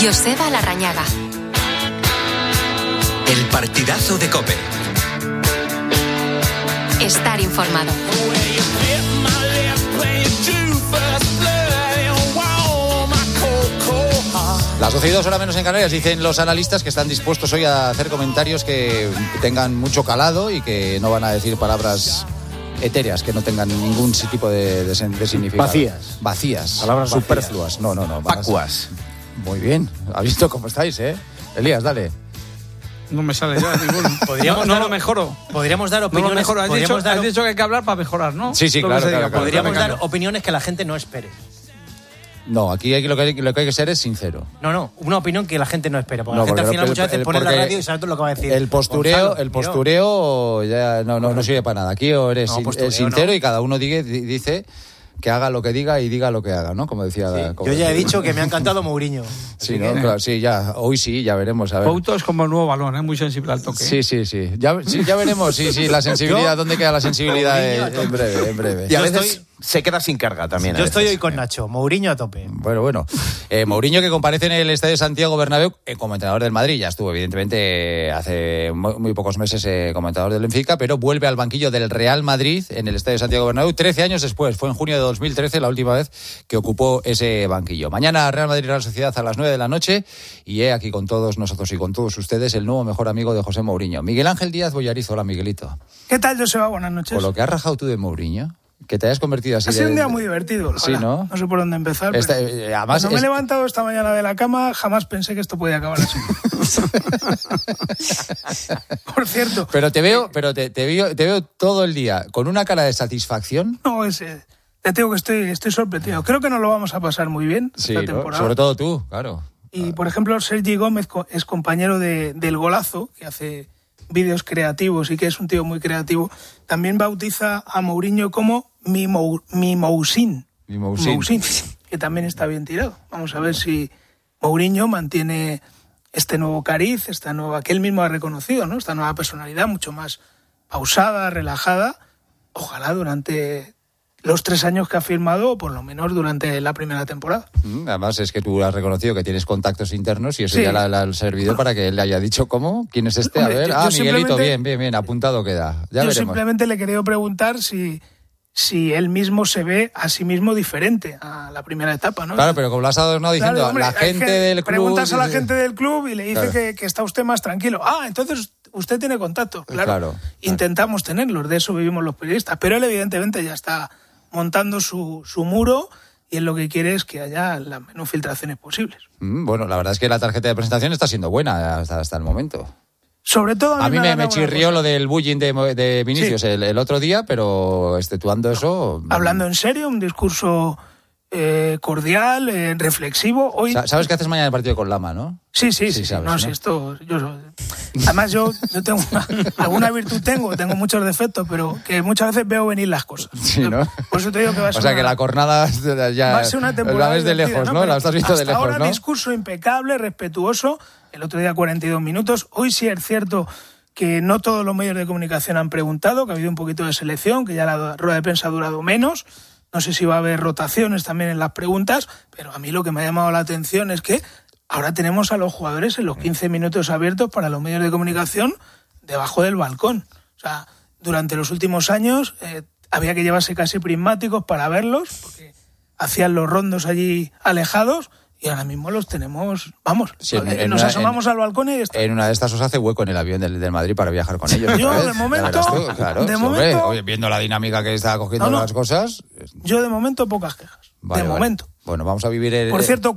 Joseba Larrañaga. El partidazo de COPE. Estar informado. Las 12:02 horas menos en Canarias. Dicen los analistas que están dispuestos hoy a hacer comentarios que tengan mucho calado y que no van a decir palabras etéreas, que no tengan ningún tipo de significado. Vacías. Palabras superfluas. No. Vacuas. Muy bien. ¿Has visto cómo estáis, Elías, dale. No me sale ya ninguno. No lo mejoro. Podríamos dar opiniones. No lo mejoro. Has dicho que hay que hablar para mejorar, ¿no? Sí, claro. Podríamos dar opiniones que la gente no espere. No, aquí lo que hay que ser es sincero. No, una opinión que la gente no espera. Porque la gente al final muchas veces pone la radio y sabe todo lo que va a decir. El postureo ya no sirve para nada. Aquí o eres sincero y cada uno dice que haga lo que diga y diga lo que haga, ¿no? Como decía. Sí, yo ya he dicho que me ha encantado Mourinho. Sí, ¿no? Claro, sí, ya. Hoy sí, ya veremos. A ver. Couto es como el nuevo balón, muy sensible al toque. Sí. Ya veremos. Sí, la sensibilidad. ¿Dónde queda la sensibilidad? En breve. Y a veces se queda sin carga también. Yo estoy hoy con Nacho. Mourinho a tope. Bueno. Mourinho, que comparece en el Estadio Santiago Bernabéu como entrenador del Madrid. Ya estuvo, evidentemente, hace muy pocos meses como entrenador del Benfica, pero vuelve al banquillo del Real Madrid en el Estadio Santiago Bernabéu 13 años después. Fue en junio de 2013 la última vez que ocupó ese banquillo. Mañana Real Madrid y Real Sociedad a las 9 de la noche y aquí con todos nosotros y con todos ustedes el nuevo mejor amigo de José Mourinho, Miguel Ángel Díaz Bollariz. Hola, Miguelito. ¿Qué tal, Joseba? Buenas noches. Con lo que has rajado tú de Mourinho, que te hayas convertido así. Ha sido un día muy divertido. Sí, ¿no? No sé por dónde empezar. Además, cuando me he levantado esta mañana de la cama, jamás pensé que esto podía acabar así. Por cierto. Pero te veo todo el día con una cara de satisfacción. No, te digo que estoy sorprendido. Creo que nos lo vamos a pasar muy bien esta temporada. Sobre todo tú, claro. Y, por ejemplo, Sergi Gómez es compañero del Golazo, que hace vídeos creativos y que es un tío muy creativo. También bautiza a Mourinho como Mimousin, que también está bien tirado. Vamos a ver si Mourinho mantiene este nuevo cariz, que él mismo ha reconocido, ¿no? Esta nueva personalidad mucho más pausada, relajada. Ojalá durante los 3 años que ha firmado, o por lo menos durante la primera temporada. Además es que tú has reconocido que tienes contactos internos y eso ya le ha servido para que él le haya dicho ¿cómo? ¿Quién es este? Hombre, a ver, Miguelito, bien, apuntado queda. Ya veremos. Simplemente le he querido preguntar si él mismo se ve a sí mismo diferente a la primera etapa, ¿no? Claro, pero como lo has adornado diciendo, hombre, la gente del club... Preguntas a la gente del club y le dice que está usted más tranquilo. Entonces usted tiene contacto. Claro. Intentamos tenerlos, de eso vivimos los periodistas, pero él evidentemente ya está montando su muro y él lo que quiere es que haya las menos filtraciones posibles. Bueno, la verdad es que la tarjeta de presentación está siendo buena hasta el momento. Sobre todo a mí me chirrió lo del bullying de Vinicius el otro día, pero exceptuando eso... Hablando en serio, un discurso cordial, reflexivo. Hoy... ¿Sabes qué haces mañana el partido con Lama, no? Sí. Sabes, ¿no? Además, yo tengo alguna virtud, tengo muchos defectos, pero que muchas veces veo venir las cosas. Sí, ¿no? Por eso te digo que va a ser que la cornada ya va a ser una temporada la ves de lejos, ¿no? La has visto de lejos, ahora ¿no? Discurso impecable, respetuoso. El otro día 42 minutos. Hoy sí es cierto que no todos los medios de comunicación han preguntado, que ha habido un poquito de selección, que ya la rueda de prensa ha durado menos. No sé si va a haber rotaciones también en las preguntas, pero a mí lo que me ha llamado la atención es que ahora tenemos a los jugadores en los 15 minutos abiertos para los medios de comunicación debajo del balcón. O sea, durante los últimos años había que llevarse casi prismáticos para verlos, porque hacían los rondos allí alejados. Y ahora mismo los tenemos, nos asomamos al balcón y está. En una de estas os hace hueco en el avión del Madrid para viajar con ellos. Yo, de momento, viendo la dinámica que está cogiendo las cosas... Yo, de momento, pocas quejas. Momento. Bueno, vamos a vivir... Por cierto,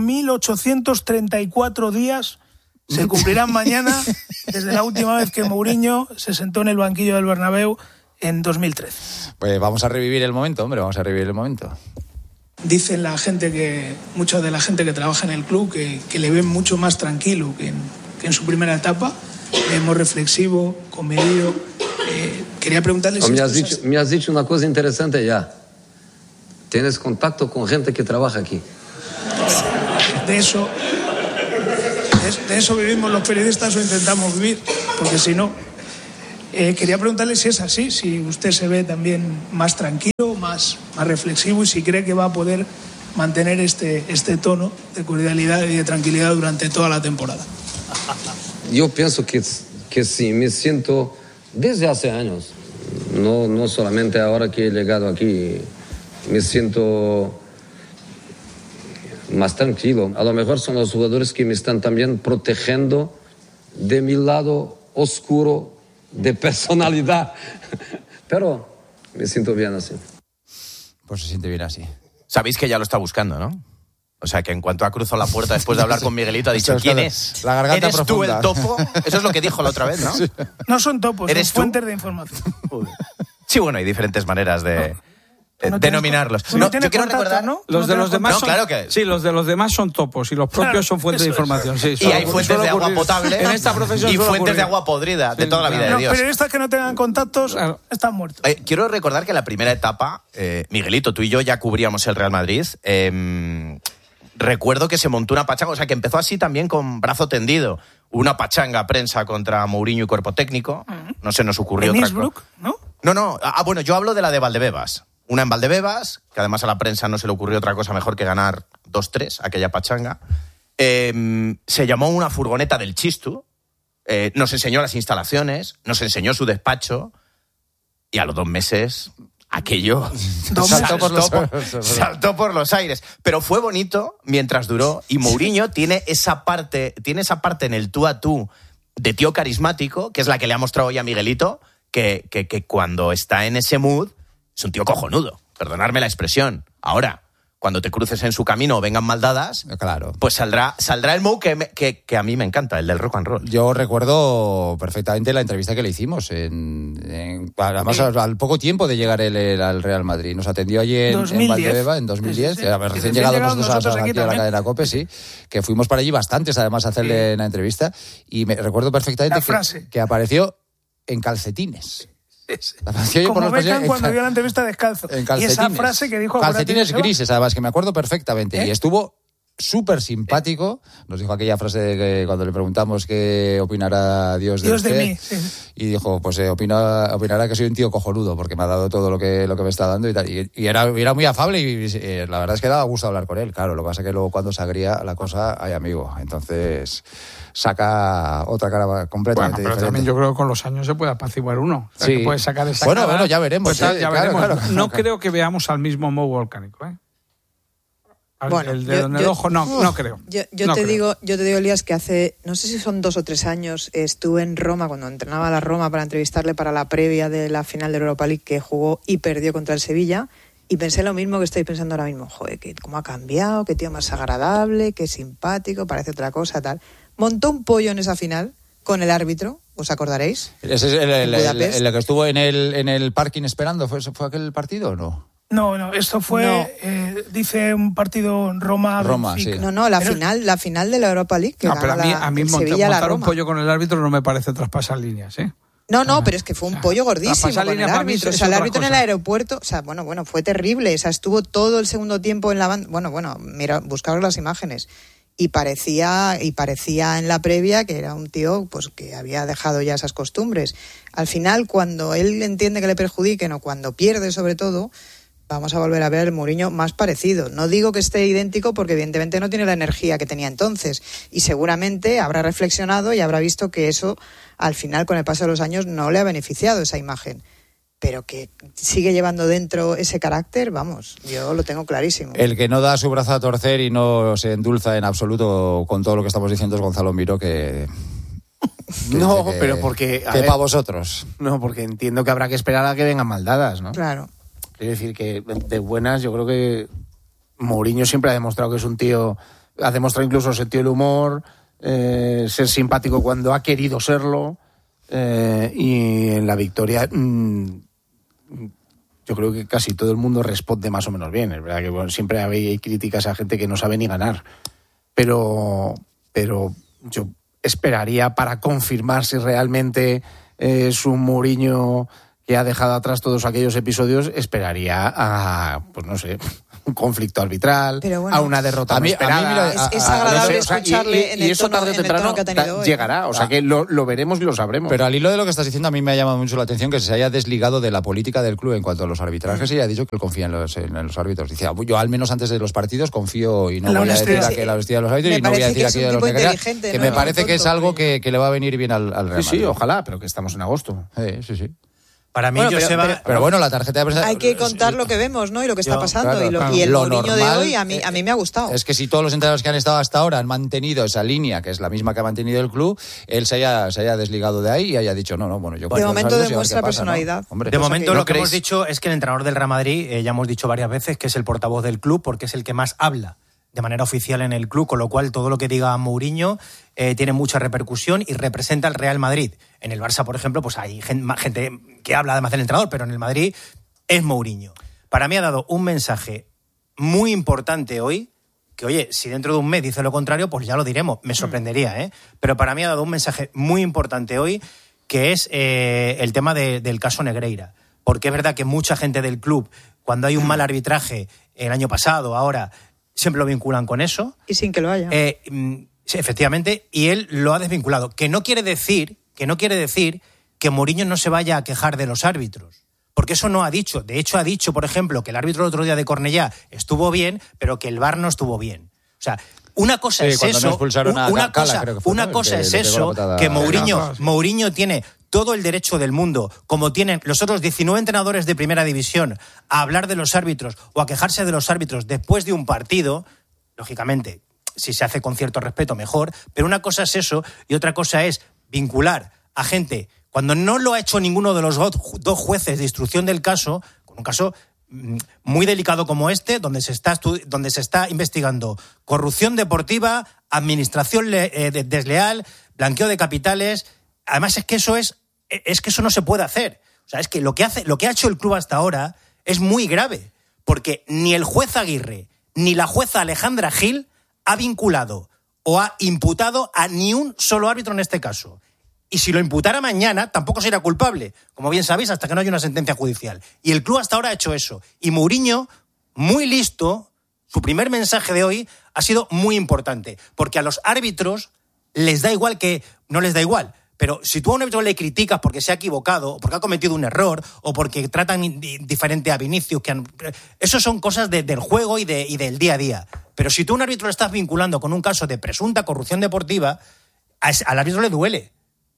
4.834 días se cumplirán mañana desde la última vez que Mourinho se sentó en el banquillo del Bernabéu en 2013. Pues vamos a revivir el momento, Dice la gente mucha de la gente que trabaja en el club que le ven mucho más tranquilo que en su primera etapa. Vemos reflexivo, comedido. Quería preguntarle si... Me has dicho una cosa interesante ya. Tienes contacto con gente que trabaja aquí. De eso vivimos los periodistas o intentamos vivir, porque si no... quería preguntarle si es así, si usted se ve también más tranquilo, más reflexivo y si cree que va a poder mantener este tono de cordialidad y de tranquilidad durante toda la temporada. Yo pienso que sí, me siento desde hace años, no solamente ahora que he llegado aquí, me siento más tranquilo. A lo mejor son los jugadores que me están también protegiendo de mi lado oscuro de personalidad, pero me siento bien así. Pues se siente bien así. Sabéis que ya lo está buscando, ¿no? O sea, que en cuanto ha cruzado la puerta después de hablar con Miguelito, ha dicho, ¿quién es? La garganta ¿Eres profunda. tú el topo? Eso es lo que dijo la otra vez, ¿no? Sí. No son topos, son ¿Eres tú? fuentes de información. Sí, bueno, hay diferentes maneras de denominarlos. Tú no tienes yo quiero contacto, recordar... ¿no? Los de los demás No, son, claro que... Sí, los de los demás son topos y los propios Claro, son fuentes de eso es. información. Sí, Y hay fuentes de agua potable en esta profesión y suele fuentes ocurrir. de agua podrida de toda la vida de Los Dios. periodistas que no tengan contactos Claro. están muertos. Quiero recordar que la primera etapa, Miguelito, tú y yo ya cubríamos el Real Madrid. Recuerdo que se montó una pachanga, o sea, que empezó así también con brazo tendido. Una pachanga prensa contra Mourinho y cuerpo técnico. No se nos ocurrió En otra Innsbruck, cosa. ¿no? No. Bueno, yo hablo de la de Valdebebas. Una en Valdebebas, que además a la prensa no se le ocurrió otra cosa mejor que ganar 2-3, aquella pachanga. Se llamó una furgoneta del Chistu. Nos enseñó las instalaciones, nos enseñó su despacho. Y a los 2 meses... aquello saltó por los aires. Pero fue bonito mientras duró. Y Mourinho tiene esa parte en el tú a tú de tío carismático, que es la que le ha mostrado hoy a Miguelito, que cuando está en ese mood es un tío cojonudo. Perdonadme la expresión. Ahora, cuando te cruces en su camino o vengan maldadas, claro, pues saldrá el mood que a mí me encanta, el del rock and roll. Yo recuerdo perfectamente la entrevista que le hicimos, además al poco tiempo de llegar él al Real Madrid. Nos atendió allí en Valdebebas en 2010, sí. recién llegados nosotros aquí a la también. cadena COPE, sí, que fuimos para allí bastantes además a hacerle una entrevista, y me recuerdo perfectamente que apareció en calcetines. Como Beckham cuando dio la entrevista descalzo. Y esa frase que dijo... Calcetines grises, además, que me acuerdo perfectamente. Y estuvo súper simpático. Nos dijo aquella frase de que cuando le preguntamos qué opinará Dios de usted, mí. Sí. Y dijo, pues opinará que soy un tío cojonudo, porque me ha dado todo lo que me está dando y tal. Y era muy afable y la verdad es que daba gusto hablar con él. Claro, lo que pasa es que luego cuando se agría la cosa, hay amigo. Entonces... saca otra cara completamente pero diferente. También yo creo que con los años se puede apaciguar uno. O sea, sí. Que puede sacar esa bueno, cara. Bueno, ya veremos. Pues ya veremos. Claro. No creo que veamos al mismo Mo volcánico, ¿eh? Bueno, el dedo en el ojo, no creo. Yo te digo, Elías, que hace, no sé si son 2 o 3 años, estuve en Roma, cuando entrenaba a la Roma para entrevistarle para la previa de la final de la Europa League, que jugó y perdió contra el Sevilla, y pensé lo mismo que estoy pensando ahora mismo. Joder, que cómo ha cambiado, qué tío más agradable, qué simpático, parece otra cosa, tal. Montó un pollo en esa final con el árbitro, ¿os acordaréis? ¿Ese es el que estuvo en el parking esperando? ¿Fue aquel partido o no? No, esto fue, dice un partido Roma, sí. No, la final de la Europa League. Que pero a mí montar un Roma. pollo con el árbitro no me parece traspasar líneas, ¿eh? No, pero es que fue un pollo gordísimo con el árbitro. O sea, el árbitro en el aeropuerto, o sea, bueno, fue terrible. O sea, estuvo todo el segundo tiempo en la banda. Bueno, mira, buscaros las imágenes. Y parecía en la previa que era un tío pues que había dejado ya esas costumbres. Al final, cuando él entiende que le perjudiquen o cuando pierde sobre todo, vamos a volver a ver el Mourinho más parecido. No digo que esté idéntico porque evidentemente no tiene la energía que tenía entonces y seguramente habrá reflexionado y habrá visto que eso al final con el paso de los años no le ha beneficiado esa imagen. Pero que sigue llevando dentro ese carácter, vamos, yo lo tengo clarísimo. El que no da su brazo a torcer y no se endulza en absoluto con todo lo que estamos diciendo es Gonzalo Miró, pero porque... Que para vosotros. No, porque entiendo que habrá que esperar a que vengan maldadas, ¿no? Claro. Es decir, que de buenas yo creo que Mourinho siempre ha demostrado que es un tío... Ha demostrado incluso sentido del humor, ser simpático cuando ha querido serlo, y en la victoria... yo creo que casi todo el mundo responde más o menos bien. Es verdad que siempre hay críticas a gente que no sabe ni ganar. Pero yo esperaría para confirmar si realmente es un Mourinho que ha dejado atrás todos aquellos episodios, esperaría a, pues no sé, un conflicto arbitral, bueno, a una derrota inesperada. Es agradable escucharle en el eso tono, tarde o temprano que ha tenido hoy. llegará, o sea que lo veremos y lo sabremos. Pero al hilo de lo que estás diciendo, a mí me ha llamado mucho la atención que se haya desligado de la política del club en cuanto a los arbitrajes y ha dicho que él confía en los árbitros. Dice, yo al menos antes de los partidos confío y no voy a decir aquí la honestidad de los árbitros y no voy a decir aquí de los negreras, que me parece que es algo que le va a venir bien al Real Madrid. Sí, ojalá, pero que estamos en agosto. Sí. Para mí, pero bueno, la tarjeta de prensa... Hay que contar lo que vemos, ¿no? Y lo que está pasando. Y el Mourinho de hoy a mí me ha gustado. Es que si todos los entrenadores que han estado hasta ahora han mantenido esa línea, que es la misma que ha mantenido el club, él se haya desligado de ahí y haya dicho, yo... De momento demuestra personalidad. ¿No? Hombre, de momento lo que hemos dicho es que el entrenador del Real Madrid, ya hemos dicho varias veces, que es el portavoz del club porque es el que más habla de manera oficial en el club, con lo cual todo lo que diga Mourinho tiene mucha repercusión y representa al Real Madrid. En el Barça, por ejemplo, pues hay gente que habla además del entrenador, pero en el Madrid es Mourinho. Para mí ha dado un mensaje muy importante hoy, que oye, si dentro de un mes dice lo contrario, pues ya lo diremos, me sorprendería, ¿eh? Pero para mí ha dado un mensaje muy importante hoy, que es el tema del caso Negreira. Porque es verdad que mucha gente del club, cuando hay un mal arbitraje, el año pasado, ahora... siempre lo vinculan con eso. Y sin que lo haya. Sí, efectivamente, y él lo ha desvinculado. Que no quiere decir que Mourinho no se vaya a quejar de los árbitros. Porque eso no ha dicho. De hecho, ha dicho, por ejemplo, que el árbitro el otro día de Cornellá estuvo bien, pero que el VAR no estuvo bien. O sea, una cosa es eso. Una cosa es eso, que Mourinho tiene todo el derecho del mundo, como tienen los otros 19 entrenadores de primera división, a hablar de los árbitros o a quejarse de los árbitros después de un partido. Lógicamente, si se hace con cierto respeto, mejor. Pero una cosa es eso y otra cosa es vincular a gente, cuando no lo ha hecho ninguno de los dos jueces de instrucción del caso, con un caso muy delicado como este, donde se está investigando corrupción deportiva, administración desleal, blanqueo de capitales. Además es que eso no se puede hacer. O sea, es que lo que ha hecho el club hasta ahora es muy grave, porque ni el juez Aguirre ni la jueza Alejandra Gil ha vinculado o ha imputado a ni un solo árbitro en este caso. Y si lo imputara mañana, tampoco será culpable, como bien sabéis, hasta que no haya una sentencia judicial. Y el club hasta ahora ha hecho eso. Y Mourinho, muy listo, su primer mensaje de hoy ha sido muy importante, porque a los árbitros les da igual que... No les da igual, pero si tú a un árbitro le criticas porque se ha equivocado, o porque ha cometido un error, o porque tratan diferente a Vinicius, eso son cosas del juego y del día a día. Pero si tú a un árbitro le estás vinculando con un caso de presunta corrupción deportiva, al árbitro le duele.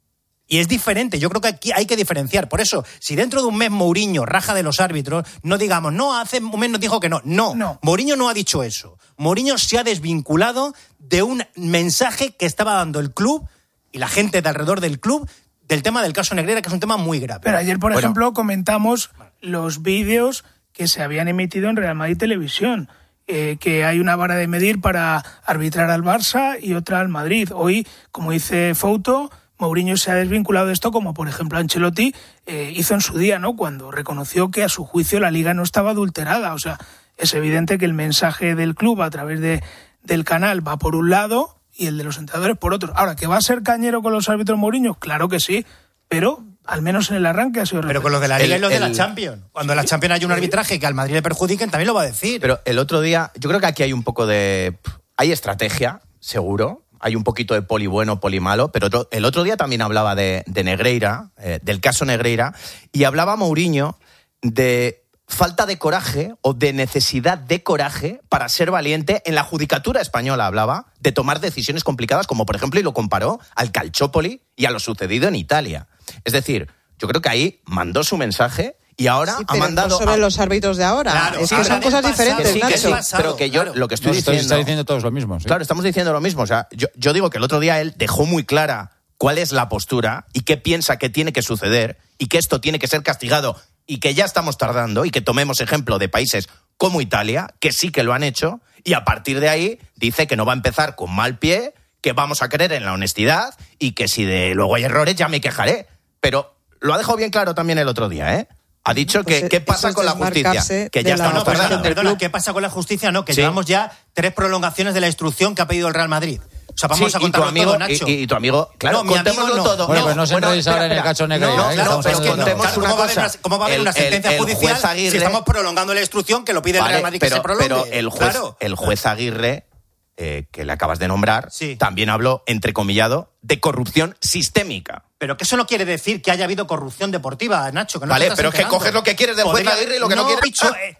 Y es diferente, yo creo que aquí hay que diferenciar. Por eso, si dentro de un mes Mourinho raja de los árbitros, no digamos, no, hace un mes nos dijo que no. No, Mourinho no ha dicho eso. Mourinho se ha desvinculado de un mensaje que estaba dando el club y la gente de alrededor del club del tema del caso Negreira, que es un tema muy grave. Pero ayer, por ejemplo, comentamos los vídeos que se habían emitido en Real Madrid Televisión, que hay una vara de medir para arbitrar al Barça y otra al Madrid. Hoy, como dice Fouto, Mourinho se ha desvinculado de esto, como por ejemplo Ancelotti hizo en su día, ¿no? Cuando reconoció que a su juicio la Liga no estaba adulterada. O sea, es evidente que el mensaje del club a través del canal va por un lado y el de los entrenadores por otro. Ahora, ¿que va a ser cañero con los árbitros Mourinho? Claro que sí, pero al menos en el arranque ha sido... Pero con los de la Liga y los de la Champions. Cuando en la Champions hay un arbitraje que al Madrid le perjudiquen, también lo va a decir. Pero el otro día, yo creo que aquí hay un poco de... Hay estrategia, seguro. Hay un poquito de poli bueno, poli malo, pero el otro día también hablaba de Negreira, del caso Negreira, y hablaba Mourinho de falta de coraje o de necesidad de coraje para ser valiente. En la judicatura española hablaba de tomar decisiones complicadas, como por ejemplo, y lo comparó al Calciopoli y a lo sucedido en Italia. Es decir, yo creo que ahí mandó su mensaje y ahora sí, ha mandado... No sobre los árbitros de ahora. Claro, es que son cosas diferentes, Nacho. Pero que yo lo que estoy diciendo... Está diciendo todos lo mismo. ¿Sí? Claro, estamos diciendo lo mismo. O sea, yo digo que el otro día él dejó muy clara cuál es la postura y qué piensa que tiene que suceder y que esto tiene que ser castigado y que ya estamos tardando y que tomemos ejemplo de países como Italia, que sí que lo han hecho, y a partir de ahí dice que no va a empezar con mal pie, que vamos a creer en la honestidad y que si luego hay errores ya me quejaré. Pero lo ha dejado bien claro también el otro día, ¿eh? Ha dicho pues que qué pasa con la justicia, que ya estamos tardando. Perdona, ¿qué pasa con la justicia? No, que llevamos ya 3 prolongaciones de la instrucción que ha pedido el Real Madrid. O sea, vamos a contarlo todo, Nacho. Y tu amigo, claro, no, contémoslo no. todo. Bueno, pues no se enredéis ahora en el cacho negro. Claro, pero contemos una cosa. ¿Cómo va a haber una sentencia judicial si estamos prolongando la instrucción que lo pide el Real Madrid que se prolongue? Pero el juez Aguirre, que le acabas de nombrar, también habló, entrecomillado, de corrupción sistémica. Pero que eso no quiere decir que haya habido corrupción deportiva, Nacho. Que no vale, pero es que coges lo que quieres del juez Aguirre y lo que no quieres...